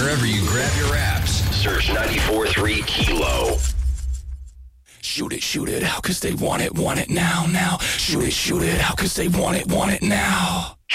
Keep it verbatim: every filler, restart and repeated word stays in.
wherever you grab your apps. Search ninety-four point three Kilo. Shoot it, shoot it out, cause they want it, want it now, now. Shoot it, shoot it out, cause they want it, want it now.